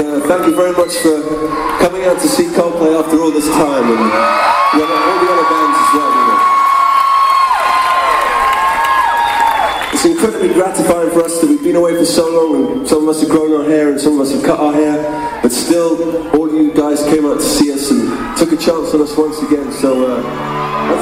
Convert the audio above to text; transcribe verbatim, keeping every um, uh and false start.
uh, thank you very much for coming out to see Coldplay after all this time, and you know, all the other bands as well. You know. It's incredibly gratifying for us that we've been away for so long, and some of us have grown our hair and some of us have cut our hair, but still, all you guys came out to see us and took a chance on us once again. So. Uh,